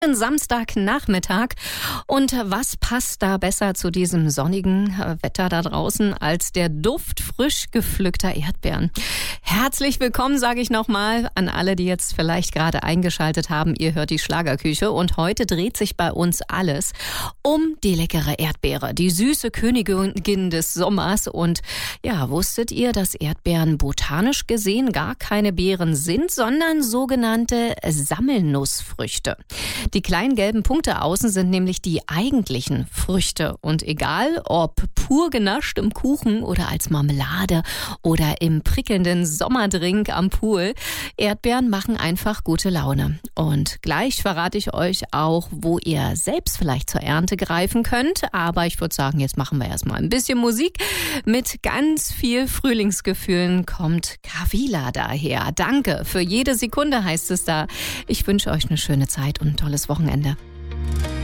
Samstagnachmittag. Und was passt da besser zu diesem sonnigen Wetter da draußen als der Duft frisch gepflückter Erdbeeren? Herzlich willkommen, sage ich nochmal, an alle, die jetzt vielleicht gerade eingeschaltet haben. Ihr hört die Schlagerküche und heute dreht sich bei uns alles um die leckere Erdbeere, die süße Königin des Sommers. Und ja, wusstet ihr, dass Erdbeeren botanisch gesehen gar keine Beeren sind, sondern sogenannte Sammelnussfrüchte? Die kleinen gelben Punkte außen sind nämlich die eigentlichen Früchte. Und egal, ob pur genascht im Kuchen oder als Marmelade oder im prickelnden Sommerdrink am Pool, Erdbeeren machen einfach gute Laune. Und gleich verrate ich euch auch, wo ihr selbst vielleicht zur Ernte greifen könnt. Aber ich würde sagen, jetzt machen wir erstmal ein bisschen Musik. Mit ganz viel Frühlingsgefühlen kommt Kavila daher. Danke für jede Sekunde, heißt es da. Ich wünsche euch eine schöne Zeit und ein tolles Wochenende.